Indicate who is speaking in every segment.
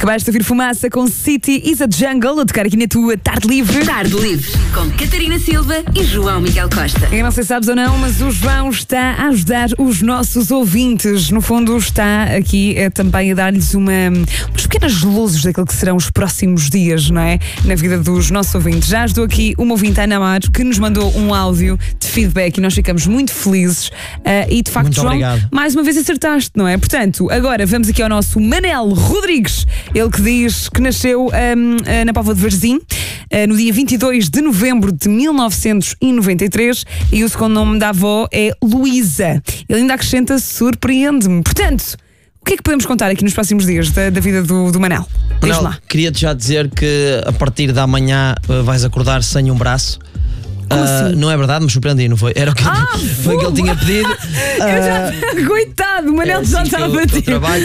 Speaker 1: Acabaste de ouvir Fumaça com City is a Jungle, a tocar aqui na tua Tarde Livre.
Speaker 2: Tarde Livre, com Catarina Silva e João Miguel Costa.
Speaker 1: Eu não sei se sabes ou não, mas o João está a ajudar os nossos ouvintes. No fundo, está aqui também a dar-lhes umas pequenas luzes daquilo que serão os próximos dias, não é? Na vida dos nossos ouvintes. Já ajudou aqui uma ouvinte, Ana Amaro, que nos mandou um áudio de feedback e nós ficamos muito felizes. E de facto,
Speaker 3: muito
Speaker 1: João,
Speaker 3: obrigado.
Speaker 1: mais uma vez acertaste, não é? Portanto, agora vamos aqui ao nosso Manel Rodrigues. Ele que diz que nasceu na Póvoa de Varzim no dia 22 de novembro de 1993 e o segundo nome da avó é Luísa. Ele ainda acrescenta: surpreende-me. Portanto, o que é que podemos contar aqui nos próximos dias da vida do Manel? Diz lá.
Speaker 3: Queria-te já dizer que a partir da manhã vais acordar sem um braço.
Speaker 1: Assim?
Speaker 3: Não é verdade, mas surpreendi, não foi? Era o que foi que ele tinha pedido.
Speaker 1: Coitado, o Manel já estava a bater.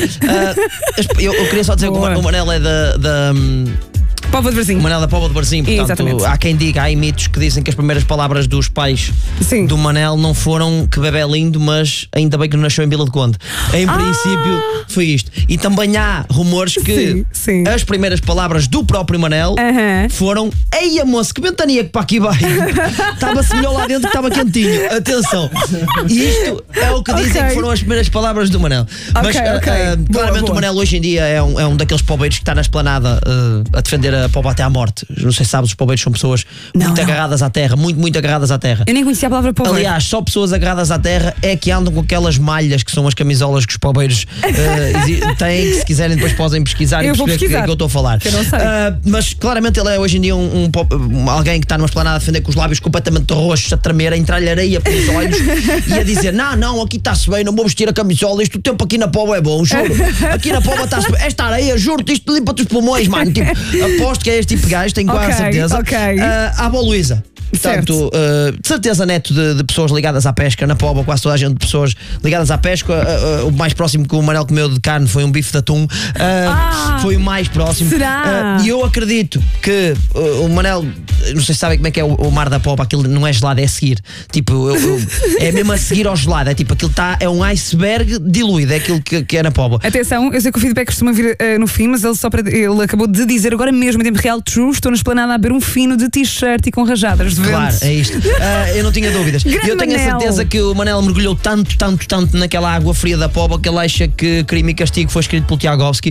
Speaker 3: Eu queria só dizer que o Manel é da
Speaker 1: Póvoa de Varzim.
Speaker 3: O Manel da Póvoa de Varzim, portanto,
Speaker 1: exatamente.
Speaker 3: há quem diga, há mitos que dizem que as primeiras palavras dos pais do Manel não foram que bebê lindo, mas ainda bem que não nasceu em Vila de Conde. Em princípio foi isto. E também há rumores que as primeiras palavras do próprio Manel foram: eia moço, que ventania que para aqui vai. Estava-se melhor lá dentro que estava quentinho. Atenção. E isto é o que dizem que foram as primeiras palavras do Manel. Mas claramente o Manel hoje em dia é um daqueles pobeiros que está na esplanada a defender a poba até à morte. Não sei se sabes, os pobeiros são pessoas muito agarradas à terra, muito agarradas à terra.
Speaker 1: Eu nem conhecia a palavra pobeiro.
Speaker 3: Aliás, só pessoas agarradas à terra é que andam com aquelas malhas que são as camisolas que os pobeiros têm, que se quiserem depois podem pesquisar e perceber o que é que eu estou a falar.
Speaker 1: Eu não sei.
Speaker 3: Mas claramente ele é hoje em dia alguém que está numa esplanada a defender com os lábios completamente roxos, a tremer, a entrar-lhe areia pelos olhos e a dizer: não, aqui está-se bem, não vou vestir a camisola, isto o tempo aqui na poba é bom, juro. Aqui na poba está-se bem. Esta areia, juro-te, isto limpa-te os pulmões, mano. Tipo, aposto que é este tipo de gajo, tenho quase certeza. A avó Luísa. Portanto, de certeza neto de pessoas ligadas à pesca. Na Póvoa, quase toda a gente de pessoas ligadas à pesca. O mais próximo que o Manel comeu de carne foi um bife de atum. Foi o mais próximo.
Speaker 1: Será?
Speaker 3: E eu acredito que o Manel, não sei se sabem como é que é o mar da Póvoa. Aquilo não é gelado, é a seguir. Tipo, é mesmo a seguir ao gelado. É tipo, aquilo é um iceberg diluído. É aquilo que é na Póvoa.
Speaker 1: Atenção, eu sei que o feedback costuma vir no fim, mas ele acabou de dizer agora mesmo, em tempo real: true, estou na esplanada a beber um fino de t-shirt e com rajadas de vento.
Speaker 3: Claro, é isto. Eu não tinha dúvidas. Eu tenho a certeza que o Manel mergulhou tanto naquela água fria da Póvoa que ele acha que Crime e Castigo foi escrito pelo Tiagovski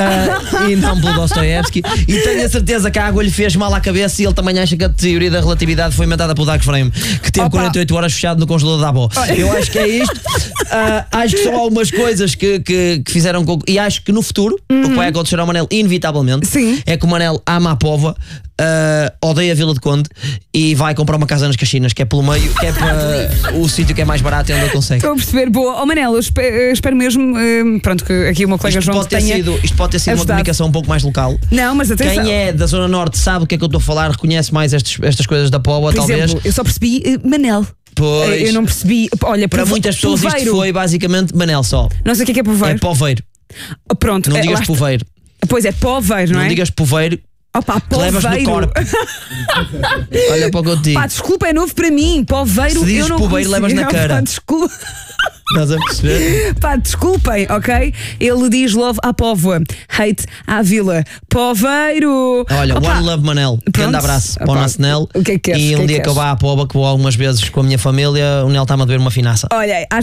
Speaker 3: e não pelo Dostoiévski. E tenho a certeza que a água lhe fez mal à cabeça e ele também acha que a teoria da relatividade foi inventada pelo Dark Frame, que teve 48 horas fechado no congelador da avó. Eu acho que é isto. Acho que são algumas coisas que fizeram com. E acho que no futuro o que vai acontecer ao Manel, inevitavelmente, é que o Manel ama a Póvoa, odeia a Vila de Conde e vai comprar uma casa nas Caxinas, que é pelo meio, que é para o sítio que é mais barato e onde ele consegue.
Speaker 1: Estou a perceber. Boa. Manel, eu espero mesmo pronto, que aqui o meu colega João
Speaker 3: isto pode ter sido uma comunicação um pouco mais local.
Speaker 1: Não, mas atenção.
Speaker 3: Quem é da Zona Norte sabe o que é que eu estou a falar, reconhece mais estas coisas da Póvoa, talvez.
Speaker 1: Exemplo, eu só percebi Manel.
Speaker 3: Pois.
Speaker 1: Eu não percebi. Olha,
Speaker 3: para muitas pessoas isto foi basicamente Manel só.
Speaker 1: Não sei o que é poveiro.
Speaker 3: É poveiro.
Speaker 1: Pronto.
Speaker 3: Não digas poveiro.
Speaker 1: Pois é, poveiro, não é?
Speaker 3: Não digas poveiro.
Speaker 1: Opa,
Speaker 3: que levas no corpo. Olha para o que eu te digo.
Speaker 1: Pá, desculpa, é novo para mim. Poveiro,
Speaker 3: se dizes
Speaker 1: eu não
Speaker 3: poveiro, levas na cara.
Speaker 1: Pá, desculpa.
Speaker 3: Estás a perceber?
Speaker 1: Pá, desculpem, ok? Ele diz love à Póvoa, hate à Vila. Poveiro!
Speaker 3: Olha, one love Manel. Grande abraço para o nosso Nel.
Speaker 1: O que é que queres?
Speaker 3: E um dia que eu vá à Póvoa, que vou algumas vezes com a minha família, o Nel está-me a beber uma finaça.
Speaker 1: Olha,